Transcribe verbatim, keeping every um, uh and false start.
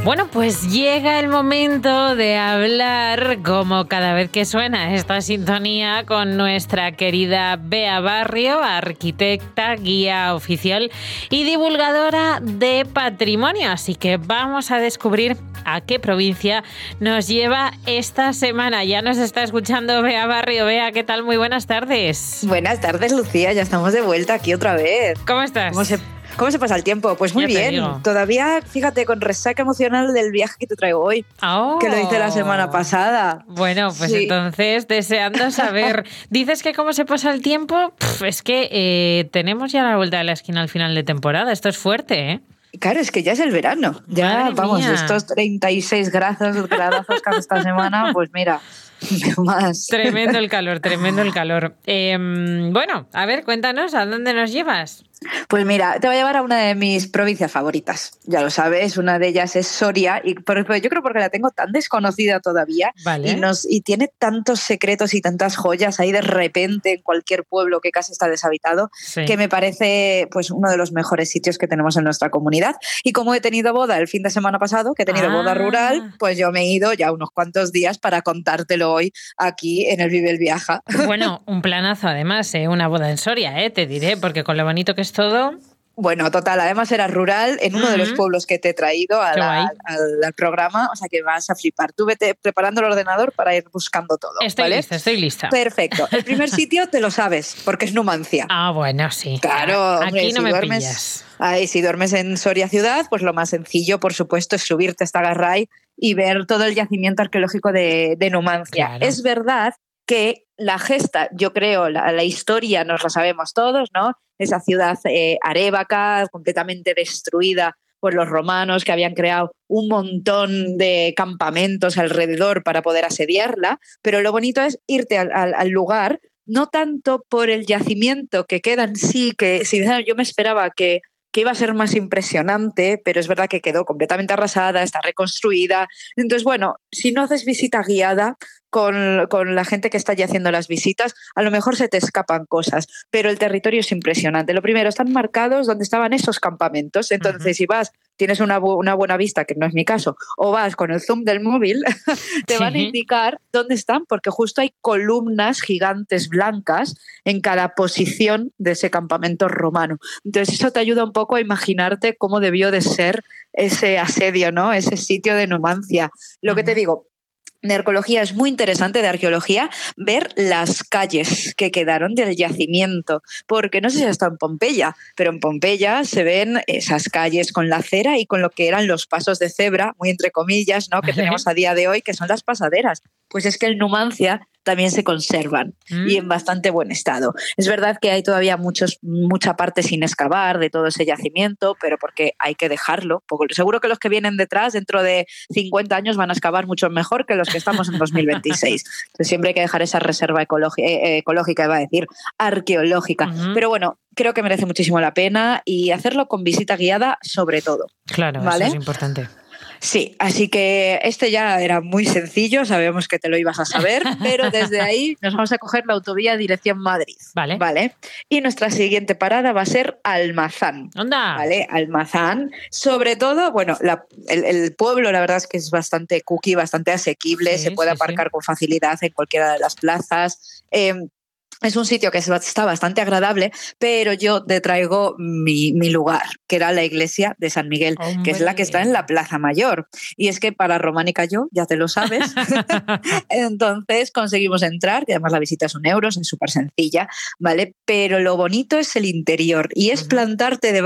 Bueno, pues llega el momento de hablar, como cada vez que suena esta sintonía, con nuestra querida Bea Barrio, arquitecta, guía oficial y divulgadora de patrimonio. Así que vamos a descubrir a qué provincia nos lleva esta semana. Ya nos está escuchando Bea Barrio. Bea, ¿qué tal? Muy buenas tardes. Buenas tardes, Lucía. Ya estamos de vuelta aquí otra vez. ¿Cómo estás? ¿Cómo se, cómo se pasa el tiempo? Pues muy bien. Digo. Todavía, fíjate, con resaca emocional del viaje que te traigo hoy. Oh. Que lo hice la semana pasada. Bueno, pues sí. Entonces, deseando saber. Dices que cómo se pasa el tiempo. Pff, es que eh, tenemos ya la vuelta de la esquina al final de temporada. Esto es fuerte, ¿eh? Claro, es que ya es el verano. Ya, Madre vamos, mía. estos treinta y seis gradazos, gradazos que hace esta semana, pues mira, más. Tremendo el calor, tremendo el calor. Eh, bueno, a ver, cuéntanos, ¿a dónde nos llevas? Pues mira, te voy a llevar a una de mis provincias favoritas. Ya lo sabes, una de ellas es Soria, y por, yo creo porque la tengo tan desconocida todavía. Vale. y, nos, y tiene tantos secretos y tantas joyas ahí de repente en cualquier pueblo que casi está deshabitado, Sí. que me parece pues uno de los mejores sitios que tenemos en nuestra comunidad. Y como he tenido boda el fin de semana pasado, que he tenido Ah. boda rural, pues yo me he ido ya unos cuantos días para contártelo hoy aquí en el Vive el Viaja. Bueno, un planazo además, ¿eh? Una boda en Soria, ¿eh? Te diré, porque con lo bonito que es todo. Bueno, total, además era rural en uno Uh-huh. de los pueblos que te he traído a la, al, al programa, o sea que vas a flipar. Tú vete preparando el ordenador para ir buscando todo. Estoy ¿vale? lista, estoy lista. Perfecto. El primer sitio te lo sabes, porque es Numancia. Ah, bueno, sí. Claro, hombre, aquí no si me duermes, pillas. Ahí, si duermes en Soria ciudad, pues lo más sencillo, por supuesto, es subirte hasta Garray y ver todo el yacimiento arqueológico de, de Numancia. Claro. Es verdad que la gesta, yo creo, la, la historia nos la sabemos todos, ¿no? Esa ciudad eh, arébaca, completamente destruida por los romanos, que habían creado un montón de campamentos alrededor para poder asediarla, pero lo bonito es irte al, al, al lugar, no tanto por el yacimiento que queda en sí, que si yo me esperaba que que iba a ser más impresionante, pero es verdad que quedó completamente arrasada, está reconstruida. Entonces, bueno, si no haces visita guiada con, con la gente que está allí haciendo las visitas, a lo mejor se te escapan cosas, pero el territorio es impresionante. Lo primero, están marcados donde estaban esos campamentos, entonces uh-huh. si vas, tienes una, bu- una buena vista, que no es mi caso, o vas con el zoom del móvil, te van a indicar dónde están, porque justo hay columnas gigantes blancas en cada posición de ese campamento romano. Entonces eso te ayuda un poco a imaginarte cómo debió de ser ese asedio, ¿no? Ese sitio de Numancia. Lo uh-huh. que te digo, de arqueología es muy interesante, de arqueología, ver las calles que quedaron del yacimiento, porque no sé si está en Pompeya, pero en Pompeya se ven esas calles con la acera y con lo que eran los pasos de cebra, muy entre comillas, ¿no? que tenemos a día de hoy, que son las pasaderas. Pues es que en Numancia también se conservan mm. y en bastante buen estado. Es verdad que hay todavía muchos, mucha parte sin excavar de todo ese yacimiento, pero porque hay que dejarlo. Porque seguro que los que vienen detrás, dentro de cincuenta años, van a excavar mucho mejor que los que estamos en dos mil veintiséis. Entonces siempre hay que dejar esa reserva ecológica, eh, ecológica, iba a decir, arqueológica. Uh-huh. Pero bueno, creo que merece muchísimo la pena y hacerlo con visita guiada sobre todo. Claro, ¿vale? Eso es importante. Sí, así que este ya era muy sencillo, sabemos que te lo ibas a saber, pero desde ahí nos vamos a coger la autovía dirección Madrid. Vale. ¿Vale? Y nuestra siguiente parada va a ser Almazán. ¡Onda! ¿Vale? Almazán. Sobre todo, bueno, la, el, el pueblo la verdad es que es bastante cookie, bastante asequible, sí, se puede sí, aparcar sí. con facilidad en cualquiera de las plazas. Eh, Es un sitio que está bastante agradable, pero yo te traigo mi, mi lugar, que era la iglesia de San Miguel, ¡hombre! Que es la que está en la Plaza Mayor. Y es que para Románica yo, ya te lo sabes, entonces conseguimos entrar, que además la visita es un euro, es súper sencilla, ¿vale? Pero lo bonito es el interior y es plantarte de